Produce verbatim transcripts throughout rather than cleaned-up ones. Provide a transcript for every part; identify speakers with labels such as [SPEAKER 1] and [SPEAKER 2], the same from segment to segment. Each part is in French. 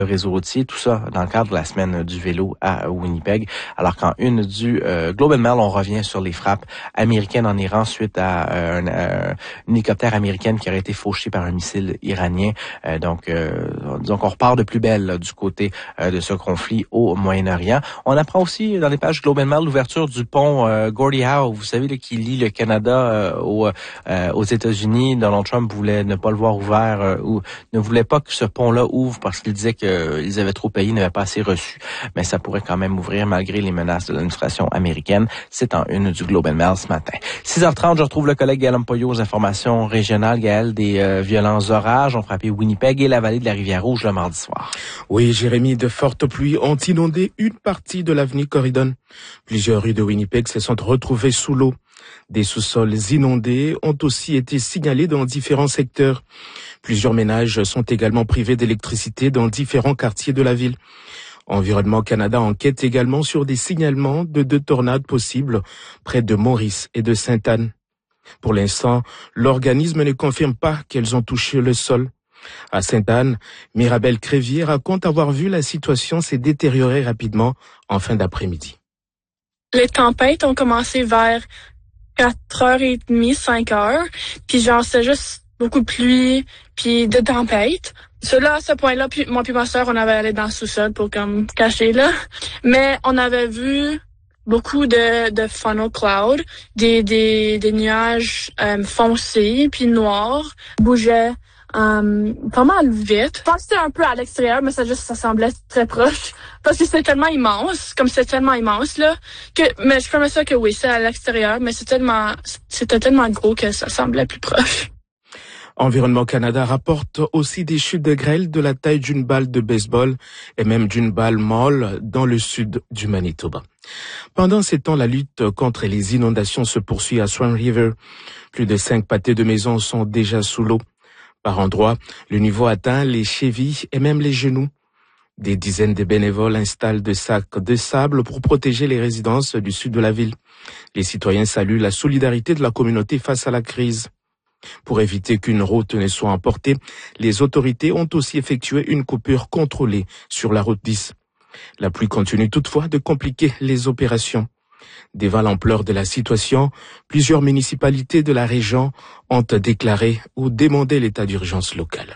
[SPEAKER 1] le réseau routier, tout ça dans le cadre de la semaine du vélo à Winnipeg. Alors qu'en une du euh, Globe and Mail, on revient sur les frappes américaines en Iran suite à euh, un, euh, une hélicoptère américaine qui aurait été fauchée par un missile iranien. Euh, donc, euh, disons qu'on repart de plus belle là, du côté euh, de ce conflit au Moyen-Orient. On apprend aussi dans les pages Globe and Mail l'ouverture du pont euh, Gordie Howe, vous savez, là, qui lie le Canada euh, au, euh, aux États-Unis. Donald Trump voulait ne pas le voir ouvert euh, ou ne voulait pas que ce pont-là ouvre parce qu'il disait que Euh, ils avaient trop payé, n'avaient pas assez reçu. Mais ça pourrait quand même ouvrir malgré les menaces de l'administration américaine. C'est en une du Globe and Mail ce matin. six heures trente, je retrouve le collègue Gaël Mpoyo aux informations régionales. Gaël, des euh, violents orages ont frappé Winnipeg et la vallée de la Rivière-Rouge le mardi soir.
[SPEAKER 2] Oui, Jérémy, de fortes pluies ont inondé une partie de l'avenue Corridon. Plusieurs rues de Winnipeg se sont retrouvées sous l'eau. Des sous-sols inondés ont aussi été signalés dans différents secteurs. Plusieurs ménages sont également privés d'électricité dans différents quartiers de la ville. Environnement Canada enquête également sur des signalements de deux tornades possibles près de Maurice et de Sainte-Anne. Pour l'instant, l'organisme ne confirme pas qu'elles ont touché le sol. À Sainte-Anne, Mirabelle Crévier raconte avoir vu la situation s'est détériorer rapidement en fin d'après-midi.
[SPEAKER 3] Les tempêtes ont commencé vers quatre heures trente, cinq heures, puis genre c'est juste beaucoup de pluie, puis de tempêtes. Cela, à ce point-là, puis moi puis ma soeur, on avait allé dans le sous-sol pour comme cacher là, mais on avait vu beaucoup de de funnel cloud, des des des nuages euh, foncés puis noirs bougeaient Um, pas mal vite. Je pense que c'était un peu à l'extérieur, mais ça juste, ça semblait très proche. Parce que c'était tellement immense, comme c'est tellement immense, là, que, mais je promets ça que oui, c'est à l'extérieur, mais c'est tellement, c'était tellement gros que ça semblait plus proche.
[SPEAKER 2] Environnement Canada rapporte aussi des chutes de grêle de la taille d'une balle de baseball et même d'une balle molle dans le sud du Manitoba. Pendant ces temps, la lutte contre les inondations se poursuit à Swan River. Plus de cinq pâtés de maisons sont déjà sous l'eau. Par endroits, le niveau atteint les chevilles et même les genoux. Des dizaines de bénévoles installent des sacs de sable pour protéger les résidences du sud de la ville. Les citoyens saluent la solidarité de la communauté face à la crise. Pour éviter qu'une route ne soit emportée, les autorités ont aussi effectué une coupure contrôlée sur la route dix. La pluie continue toutefois de compliquer les opérations. Devant l'ampleur de la situation, plusieurs municipalités de la région ont déclaré ou demandé l'état d'urgence local.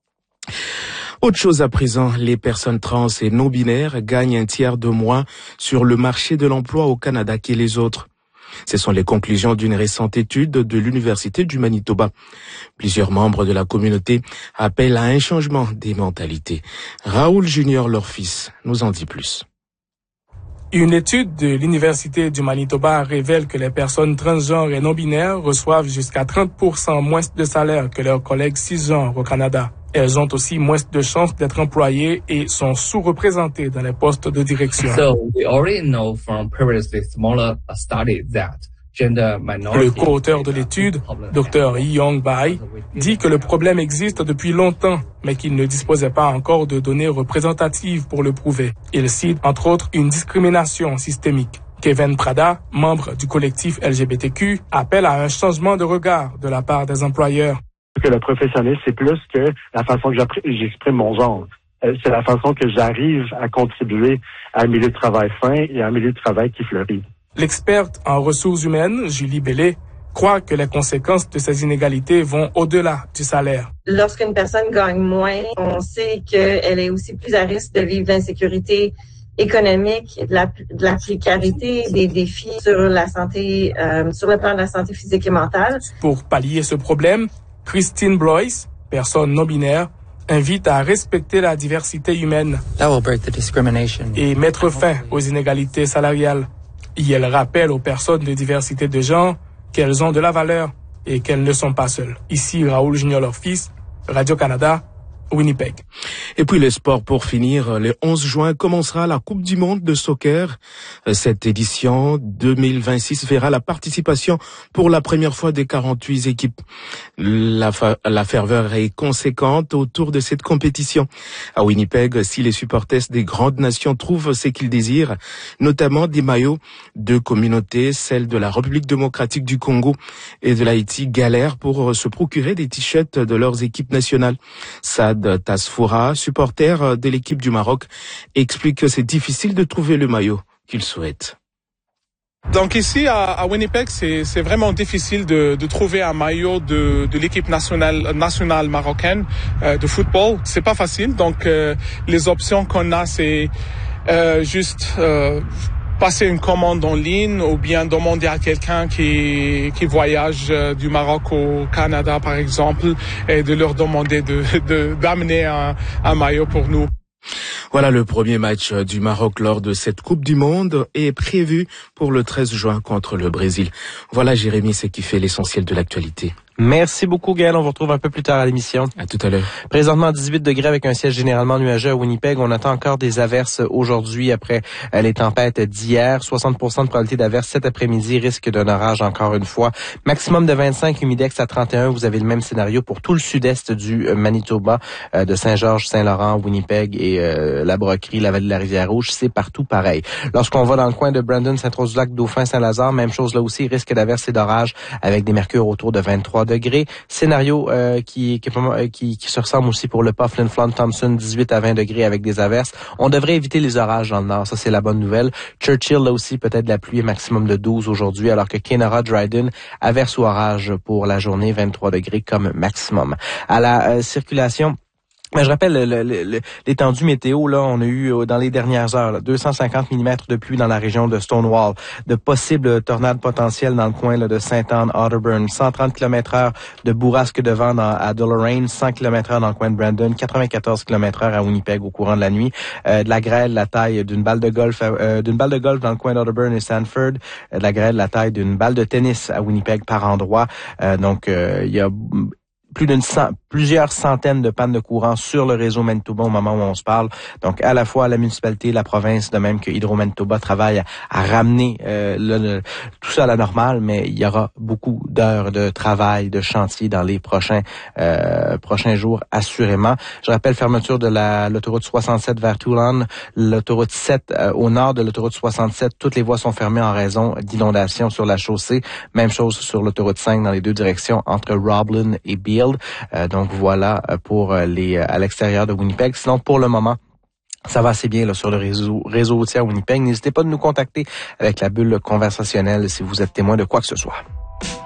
[SPEAKER 2] Autre chose à présent, les personnes trans et non-binaires gagnent un tiers de moins sur le marché de l'emploi au Canada que les autres. Ce sont les conclusions d'une récente étude de l'Université du Manitoba. Plusieurs membres de la communauté appellent à un changement des mentalités. Raoul Junior, leur fils, nous en dit plus.
[SPEAKER 4] Une étude de l'Université du Manitoba révèle que les personnes transgenres et non-binaires reçoivent jusqu'à trente pour cent moins de salaire que leurs collègues cisgenres au Canada. Elles ont aussi moins de chances d'être employées et sont sous-représentées dans les postes de direction.
[SPEAKER 5] So we already know from previously smaller studies that
[SPEAKER 4] le co-auteur de l'étude, docteur Yi-Young Bai, dit que le problème existe depuis longtemps, mais qu'il ne disposait pas encore de données représentatives pour le prouver. Il cite, entre autres, une discrimination systémique. Kevin Prada, membre du collectif L G B T Q, appelle à un changement de regard de la part des employeurs.
[SPEAKER 6] Que le professionnel, c'est plus que la façon que j'exprime mon genre. C'est la façon que j'arrive à contribuer à un milieu de travail sain et à un milieu de travail qui fleurit.
[SPEAKER 4] L'experte en ressources humaines, Julie Bellé, croit que les conséquences de ces inégalités vont au-delà du salaire.
[SPEAKER 7] Lorsqu'une personne gagne moins, on sait qu'elle est aussi plus à risque de vivre l'insécurité économique, de la, de la précarité, des défis sur la santé, euh, sur le plan de la santé physique et mentale.
[SPEAKER 4] Pour pallier ce problème, Christine Blois, personne non-binaire, invite à respecter la diversité humaine et mettre fin aux inégalités salariales. Et elle rappelle aux personnes de diversité de genre qu'elles ont de la valeur et qu'elles ne sont pas seules. Ici, Raoul Junior, leur fils, Radio-Canada, Winnipeg.
[SPEAKER 2] Et puis le sport pour finir. Le onze juin commencera la Coupe du monde de soccer. Cette édition deux mille vingt-six verra la participation pour la première fois des quarante-huit équipes. La, fa- la ferveur est conséquente autour de cette compétition. À Winnipeg, si les supporters des grandes nations trouvent ce qu'ils désirent, notamment des maillots de communautés, celles de la République démocratique du Congo et de l'Haïti, galèrent pour se procurer des t-shirts de leurs équipes nationales. Ça Mohamed Tasfoura, supporter de l'équipe du Maroc, explique que c'est difficile de trouver le maillot qu'il souhaite.
[SPEAKER 8] Donc ici à, à Winnipeg, c'est, c'est vraiment difficile de, de trouver un maillot de, de l'équipe nationale nationale marocaine euh, de football. C'est pas facile. Donc euh, les options qu'on a, c'est euh, juste euh, passer une commande en ligne ou bien demander à quelqu'un qui qui voyage euh, du Maroc au Canada par exemple et de leur demander de, de d'amener un, un maillot pour nous.
[SPEAKER 2] Voilà, le premier match du Maroc lors de cette Coupe du Monde est prévu pour le treize juin contre le Brésil. Voilà, Jérémy, ce qui fait l'essentiel de l'actualité.
[SPEAKER 1] Merci beaucoup, Gaël. On vous retrouve un peu plus tard à l'émission.
[SPEAKER 2] À tout à l'heure.
[SPEAKER 1] Présentement, dix-huit degrés avec un ciel généralement nuageux à Winnipeg. On attend encore des averses aujourd'hui après les tempêtes d'hier. soixante pour cent de probabilité d'averses cet après-midi. Risque d'un orage encore une fois. Maximum de vingt-cinq, humidex à trente et un. Vous avez le même scénario pour tout le sud-est du Manitoba, de Saint-Georges, Saint-Laurent, Winnipeg et euh, la Broquerie, la vallée de la Rivière-Rouge. C'est partout pareil. Lorsqu'on va dans le coin de Brandon, Saint-Rose-du-Lac, Dauphin, Saint-Lazare, même chose là aussi. Risque d'averses et d'orage avec des mercures autour de vingt-trois degrés. Scénario euh, qui, qui, qui, qui se ressemble aussi pour le pas Flin Flon Thompson, dix-huit à vingt degrés avec des averses. On devrait éviter les orages dans le nord, ça c'est la bonne nouvelle. Churchill, là aussi, peut-être de la pluie, maximum de douze aujourd'hui, alors que Kenora, Dryden, averse ou orage pour la journée, vingt-trois degrés comme maximum. À la euh, circulation, mais je rappelle le, le, le, l'étendue météo, là, on a eu dans les dernières heures là, deux cent cinquante millimètres de pluie dans la région de Stonewall, de possibles tornades potentielles dans le coin là, de Saint-Anne, Otterburn, cent trente kilomètres heure de bourrasque de vent dans, à Deloraine, cent kilomètres heure dans le coin de Brandon, quatre-vingt-quatorze kilomètres heure à Winnipeg au courant de la nuit, euh, de la grêle, la taille d'une balle de golf, euh, d'une balle de golf dans le coin d'Otterburn et Sanford, euh, de la grêle, la taille d'une balle de tennis à Winnipeg par endroit. Euh, donc, euh, il y a plus d'une cent, plusieurs centaines de pannes de courant sur le réseau Manitoba au moment où on se parle. Donc, à la fois la municipalité, la province, de même que Hydro-Manitoba travaille à, à ramener euh, le, le, tout ça à la normale, mais il y aura beaucoup d'heures de travail, de chantier dans les prochains euh, prochains jours, assurément. Je rappelle fermeture de la l'autoroute soixante-sept vers Toulon, l'autoroute sept euh, au nord de l'autoroute soixante-sept. Toutes les voies sont fermées en raison d'inondations sur la chaussée. Même chose sur l'autoroute cinq dans les deux directions entre Roblin et Beale. Euh, donc voilà pour les à l'extérieur de Winnipeg. Sinon, pour le moment, ça va assez bien là, sur le réseau réseau routier à Winnipeg. N'hésitez pas de nous contacter avec la bulle conversationnelle si vous êtes témoin de quoi que ce soit.